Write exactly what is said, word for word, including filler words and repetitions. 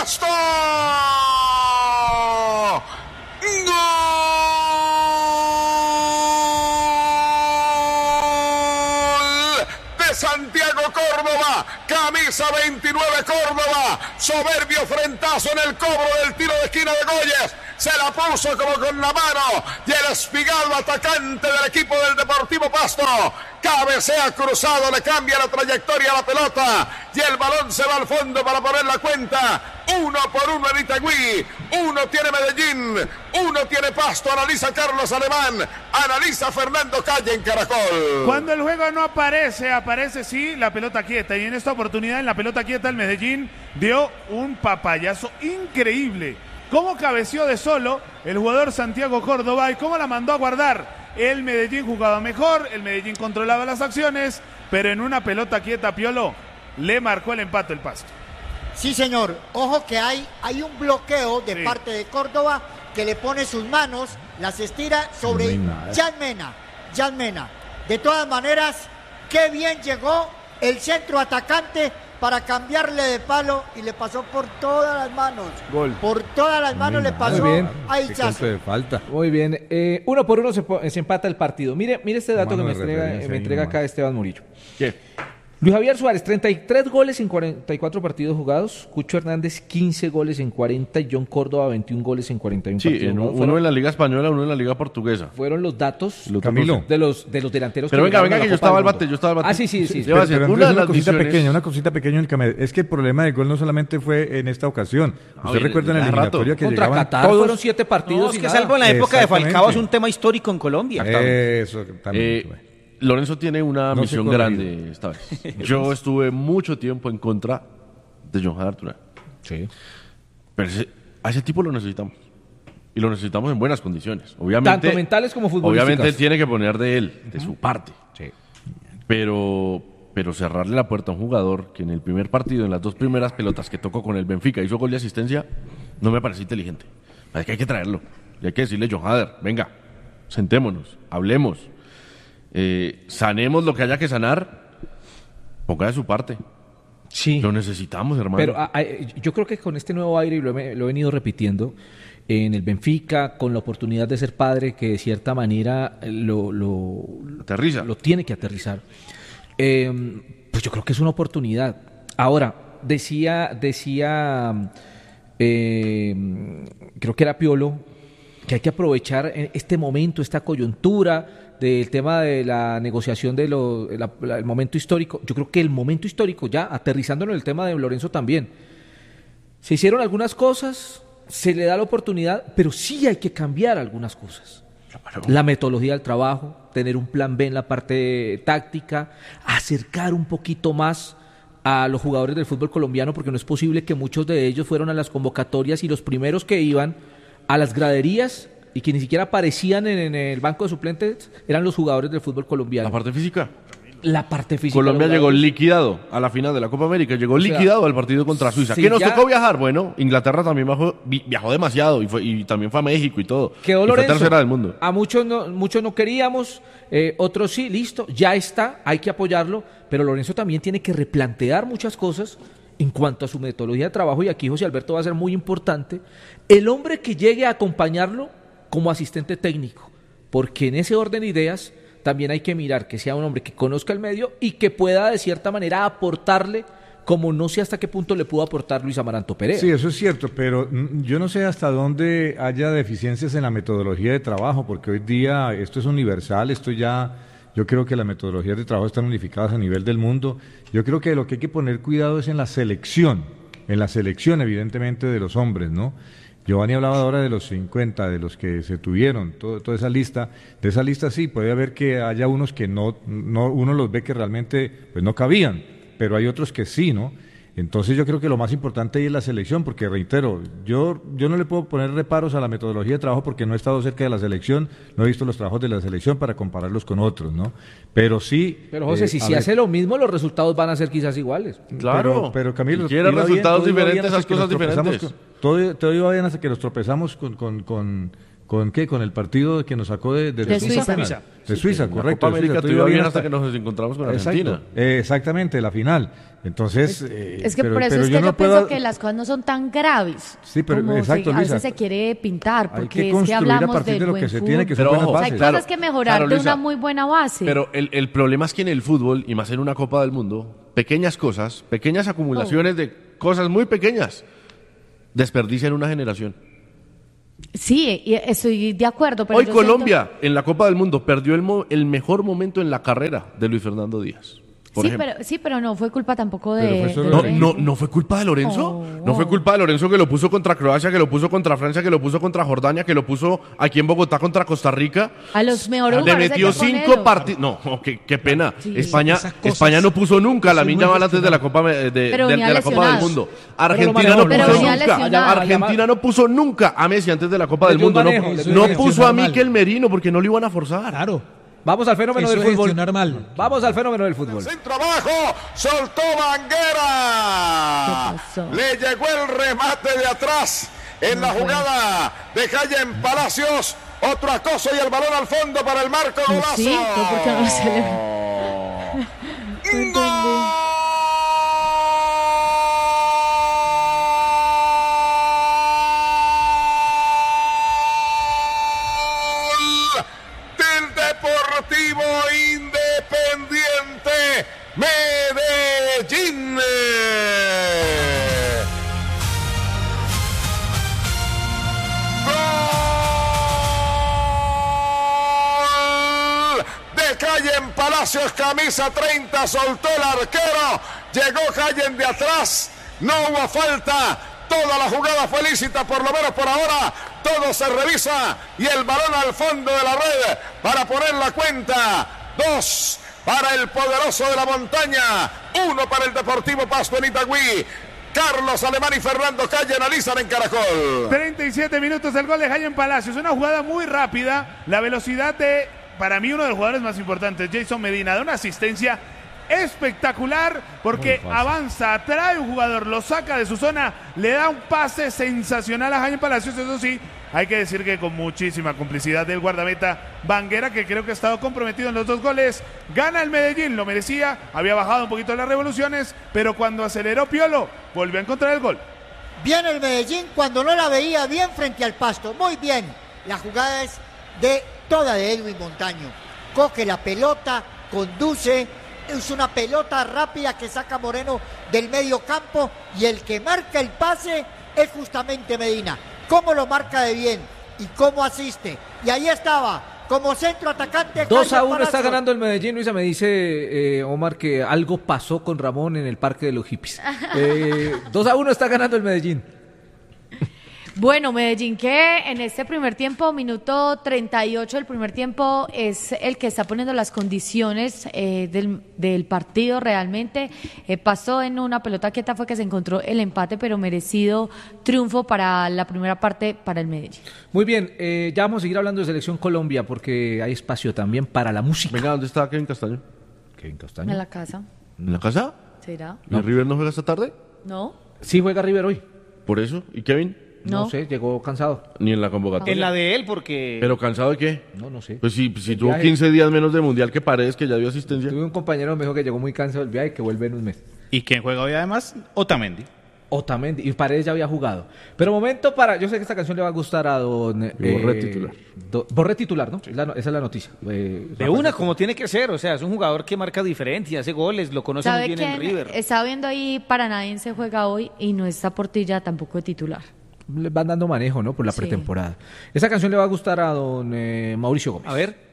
Pasto. ¡Gol de Santiago Córdoba! Camisa veintinueve Córdoba, soberbio frentazo en el cobro del tiro de esquina de Goyes, se la puso como con la mano y el espigado atacante del equipo del Deportivo Pasto cabecea cruzado, le cambia la trayectoria a la pelota y el balón se va al fondo para poner la cuenta. Uno por uno en Itagüí, uno tiene Medellín, uno tiene Pasto. Analiza Carlos Alemán, analiza Fernando Calle en Caracol. Cuando el juego no aparece, aparece sí la pelota quieta, y en esta oportunidad en la pelota quieta el Medellín dio un papayazo increíble. Cómo cabeció de solo el jugador Santiago Córdoba y cómo la mandó a guardar. El Medellín jugaba mejor, el Medellín controlaba las acciones, pero en una pelota quieta, Piolo, le marcó el empate el Pasto. Sí, señor. Ojo que hay, hay un bloqueo de sí. parte de Córdoba que le pone sus manos, las estira sobre Jan Mena. Jan Mena. De todas maneras, qué bien llegó el centro atacante para cambiarle de palo y le pasó por todas las manos. Gol. Por todas las manos le pasó a Ichazo. Falta. Muy bien. Eh, uno por uno se, se empata el partido. Mire, mire este dato Mano que me entrega, me entrega acá Esteban Murillo. ¿Qué? Luis Javier Suárez, treinta y tres goles en cuarenta y cuatro partidos jugados. Cucho Hernández, quince goles en cuarenta. Y John Córdoba, veintiún goles en cuarenta y uno Sí, partidos en, jugados. uno Fueron, en la Liga Española, uno en la Liga Portuguesa. fueron los datos Lo Camilo. de los, de los delanteros. Pero que venga, llegaron venga, a la que yo Copa estaba del al bate, Mundo. yo estaba al bate. Ah, sí, sí, sí. Yo iba a decir, Pero una de una, las cosita visiones- pequeña, una cosita pequeña en el came- es que el problema de gol no solamente fue en esta ocasión. Ah, Usted oye, recuerda en la hace rato. eliminatoria que Contra llegaban Qatar todos. fueron siete partidos. No, es y que nada. salvo en la época de Falcao Exactamente. es un tema histórico en Colombia. Eso también. Eh, Lorenzo tiene una No se misión corrigió. grande esta vez. Yo estuve mucho tiempo en contra de John Jader Turán. Sí. Pero ese- a ese tipo lo necesitamos. Y lo necesitamos en buenas condiciones. Obviamente, Tanto mentales como futbolísticas. obviamente él tiene que poner de él, de su parte. Sí. Pero, pero cerrarle la puerta a un jugador que en el primer partido, en las dos primeras pelotas que tocó con el Benfica, hizo gol de asistencia, no me parece inteligente. Es que hay que traerlo. Y hay que decirle, John Jader, venga, sentémonos, hablemos, eh, sanemos lo que haya que sanar, ponga de su parte. Sí. Lo necesitamos, hermano. Pero a- a- yo creo que con este nuevo aire, y lo he, lo he venido repitiendo, en el Benfica, con la oportunidad de ser padre, que de cierta manera lo, lo, Aterriza. lo tiene que aterrizar, eh, pues yo creo que es una oportunidad. Ahora, decía, decía eh, creo que era Piolo, que hay que aprovechar este momento, esta coyuntura del tema de la negociación del momento histórico. Yo creo que el momento histórico, ya aterrizándolo en el tema de Lorenzo también, se hicieron algunas cosas, se le da la oportunidad, pero sí hay que cambiar algunas cosas. La metodología del trabajo, tener un plan B en la parte táctica, acercar un poquito más a los jugadores del fútbol colombiano, porque no es posible que muchos de ellos fueron a las convocatorias y los primeros que iban a las graderías y que ni siquiera aparecían en, en el banco de suplentes eran los jugadores del fútbol colombiano. La parte física. La parte física. Colombia los llegó jugadores. liquidado a la final de la Copa América, llegó O sea, liquidado al partido contra Suiza. si ¿Qué nos ya- tocó viajar? Bueno, Inglaterra también viajó, vi- viajó demasiado y, fue, y también fue a México y todo. Quedó Y fue Lorenzo. tercera del mundo. A muchos no, muchos no queríamos, eh, otros sí, listo, ya está, hay que apoyarlo, pero Lorenzo también tiene que replantear muchas cosas en cuanto a su metodología de trabajo, y aquí José Alberto va a ser muy importante, el hombre que llegue a acompañarlo como asistente técnico, porque en ese orden de ideas también hay que mirar que sea un hombre que conozca el medio y que pueda de cierta manera aportarle, como no sé hasta qué punto le pudo aportar Luis Amaranto Perea. Sí, eso es cierto, pero mm, yo no sé hasta dónde haya deficiencias en la metodología de trabajo, porque hoy día esto es universal, esto ya, yo creo que las metodologías de trabajo están unificadas a nivel del mundo. Yo creo que lo que hay que poner cuidado es en la selección, en la selección evidentemente de los hombres, ¿no? Giovanni hablaba ahora de los cincuenta, de los que se tuvieron, todo, toda esa lista. De esa lista sí, puede haber que haya unos que no, no, uno los ve que realmente pues no cabían, pero hay otros que sí, ¿no? Entonces yo creo que lo más importante ahí es la selección, porque reitero, yo, yo no le puedo poner reparos a la metodología de trabajo porque no he estado cerca de la selección, no he visto los trabajos de la selección para compararlos con otros, ¿no? Pero sí... Pero José, eh, si a se ver, hace lo mismo, los resultados van a ser quizás iguales. Claro. Pero, pero Camilo, Si quiere iba bien, resultados todo iba bien diferentes, hasta esas que nos cosas tropezamos diferentes. con- todo, todo iba bien hasta que nos tropezamos con, con, con, ¿Con qué? Con el partido que nos sacó de, de, De Suiza. Suiza. De Suiza, La correcto. Copa de Suiza. América Todo te iba iba bien bien hasta que nos encontramos con Exacto. Argentina. Eh, exactamente, la final. Entonces, eh, Es que pero, por eso pero es yo que no yo puedo... pienso que las cosas no son tan graves. Sí, pero como exacto, se- a Luisa. veces se quiere pintar, Hay porque que es que construir a hablamos partir del de lo buen que se fútbol. tiene, que son Pero buenas ojo, O sea, hay bases. claro, cosas que mejorar claro, de Luisa. una muy buena base. Pero el, el problema es que en el fútbol, y más en una Copa del Mundo, pequeñas cosas, pequeñas acumulaciones de cosas muy pequeñas, desperdician una generación. Sí, y estoy de acuerdo. Pero Hoy yo Colombia, en la Copa del Mundo, perdió el, mo- el mejor momento en la carrera de Luis Fernando Díaz. Por Sí ejemplo. pero, sí, pero no fue culpa tampoco Pero de... fue solo de No, Lorenzo. no, no fue culpa de Lorenzo. Oh. No fue culpa de Lorenzo que lo puso contra Croacia, que lo puso contra Francia, que lo puso contra Jordania, que lo puso aquí en Bogotá contra Costa Rica. A los mejores Le jugadores hay metió que cinco ponerlos. partidos. No, oh, qué, qué pena. Sí. España, Esas cosas España no puso nunca a la son muy Miña Bala antes de la cuestionables. Copa, eh, de, Pero de- venía de la Copa del lesionados. Mundo. Pero Argentina manejó, no pero puso venía nunca. lesionado. Argentina no puso nunca a Messi antes de la Copa Le del dio un Mundo. manejo, No, le dio no un manejo. puso a Mal. Mikel Merino porque no lo iban a forzar. Claro. Vamos al fenómeno Eso del es fútbol. gestionar mal. Vamos al fenómeno del fútbol. Centro abajo, soltó Banguera. ¿Qué pasó? Le llegó el remate de atrás en la jugada de Jaime Palacios. Otro acoso y el balón al fondo para el marco. Pues Golazo. sí, pues ¿por qué no lo celebra? Gol del Deportivo Independiente Medellín. Gol de Calle Palacios, camisa treinta, soltó el arquero, llegó Calle de atrás, no hubo falta, toda la jugada fue lícita, por lo menos por ahora, todo se revisa y el balón al fondo de la red para poner la cuenta, dos para el poderoso de la montaña, uno para el Deportivo Pasto en Itagüí. Carlos Alemán y Fernando Calle analizan en Caracol. treinta y siete minutos del gol de Jaime Palacios. Una jugada muy rápida. La velocidad de, para mí, uno de los jugadores más importantes, Jason Medina, da una asistencia espectacular porque avanza, atrae un jugador, lo saca de su zona, le da un pase sensacional a Jaime Palacios. Eso sí, hay que decir que con muchísima complicidad del guardameta Banguera, que creo que ha estado comprometido en los dos goles. Gana el Medellín, lo merecía, había bajado un poquito las revoluciones, pero cuando aceleró Piolo, volvió a encontrar el gol. Bien el Medellín cuando no la veía bien frente al Pasto. Muy bien. La jugada es de toda de Edwin Montaño. Coge la pelota, conduce. Es una pelota rápida que saca Moreno del medio campo. Y el que marca el pase es justamente Medina. ¿Cómo lo marca de bien? ¿Y cómo asiste? Y ahí estaba. Como centro atacante. dos a Jaime uno está Palacios. ganando el Medellín. Luisa, me dice eh, Omar que algo pasó con Ramón en el Parque de los Hippies. Eh, dos a uno está ganando el Medellín. Bueno, Medellín que en este primer tiempo, minuto treinta y ocho del primer tiempo, es el que está poniendo las condiciones eh, del, del partido realmente. Eh, pasó en una pelota quieta, fue que se encontró el empate, pero merecido triunfo para la primera parte para el Medellín. Muy bien, eh, ya vamos a seguir hablando de Selección Colombia porque hay espacio también para la música. Venga, ¿dónde está Kevin Castaño? Kevin Castaño. En la casa, ¿En la casa? ¿será? ¿Y River no juega esta tarde? ¿No? Sí juega River hoy. ¿Por eso? ¿Y Kevin? No, No. sé, llegó cansado. Ni en la convocatoria. En la de él, porque... ¿Pero cansado de qué? No, no sé. Pues si, si El tuvo viaje. quince días menos de mundial que Paredes, que ya dio asistencia. Tuve un compañero que me dijo que llegó muy cansado del viaje y que vuelve en un mes. ¿Y quién juega hoy además? Otamendi. Otamendi, y Paredes ya había jugado. Pero momento para, yo sé que esta canción le va a gustar a don... eh, Borré titular. do- Borré titular, ¿no? Es la no- esa es la noticia. Eh, De una, como tiene que ser. O sea, es un jugador que marca diferencia, hace goles, lo conoce muy ¿Sabe bien en quién? River. Estaba viendo ahí, Paranaense juega hoy y no está Portilla tampoco de titular. Le van dando manejo, ¿no? Por la Sí. pretemporada. Esa canción le va a gustar a don eh, Mauricio Gómez. A ver.